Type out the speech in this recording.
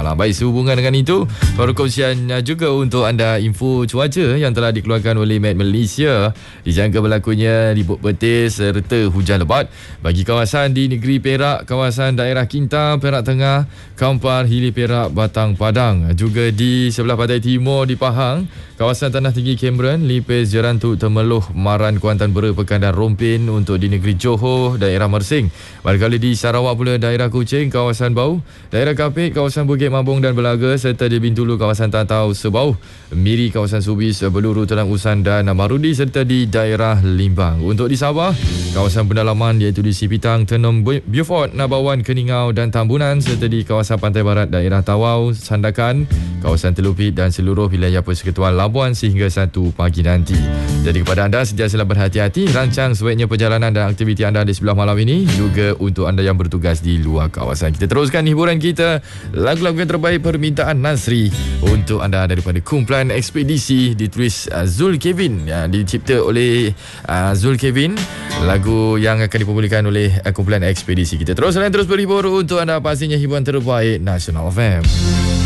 Baik, sehubungan dengan itu, perkongsian juga untuk anda info cuaca yang telah dikeluarkan oleh Met Malaysia. Dijangka berlakunya ribut petir serta hujan lebat bagi kawasan di negeri Perak, kawasan daerah Kinta, Perak Tengah, Kampar, Hilir Perak, Batang, Padang. Juga di sebelah pantai timur di Pahang, kawasan Tanah Tinggi Cameron, Lipis, Jerantuk, Temeloh, Maran, Kuantan Bera, Pekan dan Rompin. Untuk di negeri Johor, daerah Mersing. Manakala di Sarawak pula, daerah Kuching, kawasan Bau, daerah Kapit, kawasan Bukit Mabung dan Belaga, serta di Bintulu, kawasan Tatau, Sebau, Miri, kawasan Subis, Beluru, Telang Usan dan Marudi, serta di daerah Limbang. Untuk di Sabah, kawasan pendalaman iaitu di Sipitang, Tenom, Beaufort, Nabawan, Keningau dan Tambunan, serta di kawasan pantai barat, daerah Tawau, Sandakan, kawasan Telupit dan seluruh wilayah Persekutuan Labuan sehingga 1 pagi nanti. Jadi kepada anda, sentiasalah berhati-hati, rancang sebaiknya perjalanan dan aktiviti anda di sebelah malam ini, juga untuk anda yang bertugas di luar kawasan. Kita teruskan hiburan kita, lagu-lagu yang terbaik permintaan Nasri untuk anda daripada kumpulan Ekspedisi, ditulis Zul Kevin, dicipta oleh Zul Kevin, lagu yang akan dipublikkan oleh kumpulan Ekspedisi. Kita terus berhibur untuk anda, pastinya hiburan terbaik Nasional FM.